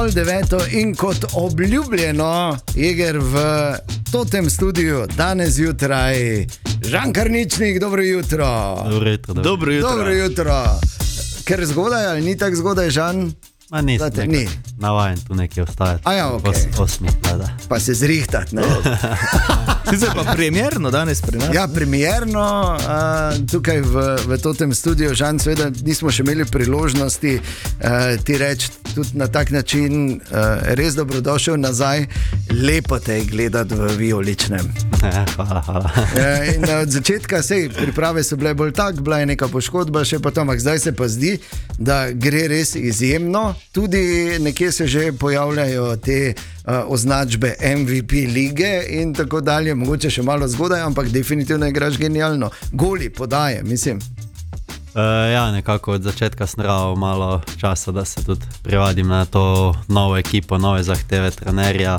8:30 in kot obljubljeno, Jeger v totem studiu danes zjutraj. Žan Karničnik, dobro jutro. Dobro jutro. Ker zgodaj ali ni tako zgodaj, Žan? Ma ni. Navajen tu nekaj ostajati. Ja, okay. 8. Pa se zrihtati, ne? Sicer pa premierno danes pri nas. Ja, premierno, tukaj v totem studiu, Žan, seveda nismo še imeli priložnosti ti reči tudi na tak način, res dobrodošel nazaj, lepo te je gledati v vijoličnem. Hvala. In od začetka priprave so bile bolj tak, bila je neka poškodba še potom, ampak zdaj se pa zdi, da gre res izjemno. Tudi nekje se že pojavljajo te označbe MVP lige in tako dalje, mogoče še malo zgodaj, ampak definitivno igraš genialno. Goli, podaje, mislim. Ja, nekako od začetka sem rabal malo časa, da se tudi privadim na to novo ekipo, nove zahteve trenerja.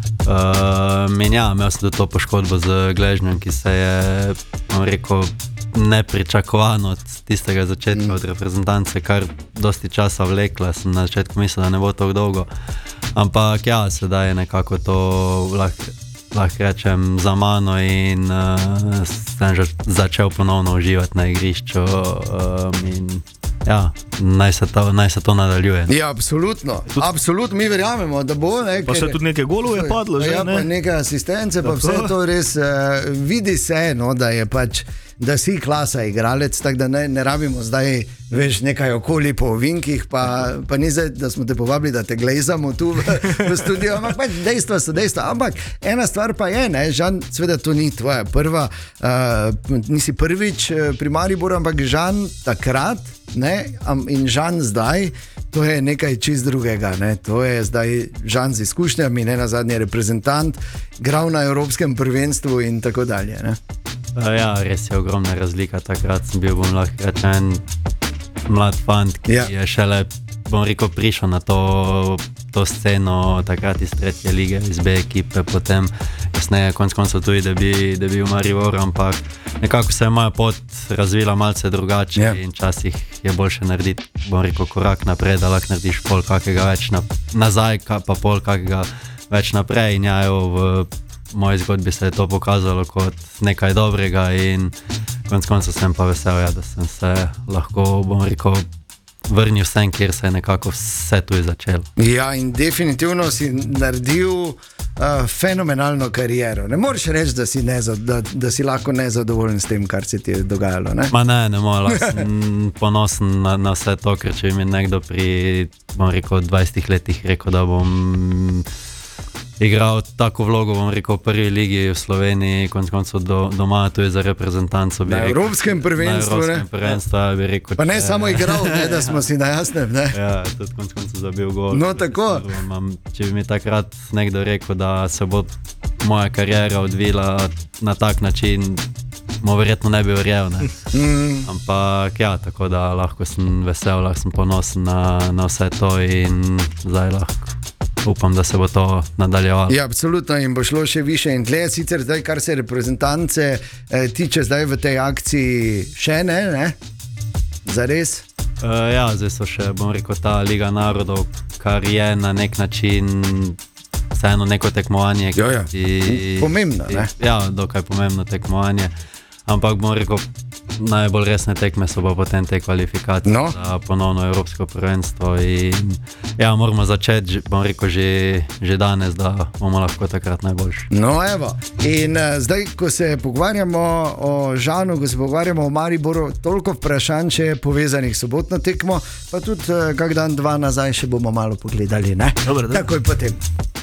Imel sem tudi to poškodbo z gležnjem, ki se je, rekel, nepričakovano od tistega začetka od reprezentance, kar dosti časa vlekla. Sem na začetku mislil, da ne bo tako dolgo. Ampak ja, sedaj je nekako to lahko rečem za mano in sem že začel ponovno uživati na igrišču in ja, naj se to nadaljuje. Ja, absolutno, mi verjamemo, da bo. Pa še tudi nekaj golov je padlo. Ja, pa nekaj asistence, pa vse to res vidi se, no, da je pač, da si klasa igralec, tako da ne rabimo zdaj veš nekaj okoli po ovinkih, pa ni zdaj, da smo te povabili, da te glezamo tu v studiu, ampak pač dejstva so dejstva. Ampak ena stvar pa je, ne, Žan, seveda to ni tvoja prva, nisi prvič pri Mariboru, ampak Žan takrat, ne, in Žan zdaj, to je nekaj čist drugega, ne, to je zdaj Žan z izkušnjami, ne nazadnje reprezentant, igral na Evropskem prvenstvu in tako dalje, ne. Ja, res je ogromna razlika. Takrat sem bil, lahko rečem, mlad fant, ki je šele, prišel na to sceno, takrat iz 3. lige, iz B ekipe, potem kasneje konec koncev tudi, da bi v Mariboru, ampak nekako se je moja pot razvila malce drugače in včasih je boljše narediti, korak naprej, da lahko narediš pol kakega več nazaj, pa pol kakega več naprej in v moji zgodbi se je to pokazalo kot nekaj dobrega in konec koncev sem pa vesel, da sem se lahko, vrnil sem, kjer se je nekako vse tu začelo. Ja, in definitivno si naredil fenomenalno kariero. Ne moreš reči, da si lahko nezadovoljen s tem, kar se ti je dogajalo, ne? Ma ne morem, sem ponosen na vse to, ker če mi nekdo pri 20 letih rekel, da bom igral tako vlogo, v prvi ligi v Sloveniji, konec koncev doma, tu je za reprezentanco. Na Evropskem prvenstvu, bi rekel. Pa ne samo igral, ne, da smo si na jasnem, ne? Ja, tudi konec koncev zabil gol. No, tako. Če bi mi takrat nekdo rekel, da se bo moja kariera odvila na tak način, verjetno ne bi verjel, ne. Ampak ja, tako da lahko sem vesel, lahko sem ponosen na vse to in zdaj lahko upam, da se bo to nadaljevalo. Ja, absolutno, in bo šlo še više in tle. Sicer zdaj, kar se reprezentance tiče zdaj v tej akciji še ne? Zares? Ja, zdaj so še, ta Liga narodov, kar je na nek način vseeno neko tekmovanje. Pomembno, ne? Ja, dokaj pomembno tekmovanje. Ampak najbolj resne tekme so pa potem te kvalifikacije za ponovno Evropsko prvenstvo in ja, moramo začeti, že danes, da bomo lahko takrat najboljši. No, evo. In zdaj, ko se pogovarjamo o Žanu, ko se pogovarjamo o Mariboru, toliko vprašanj še povezanih s sobotno tekmo, pa tudi kak dan, dva nazaj še bomo malo pogledali, ne? Dobre. Takoj potem.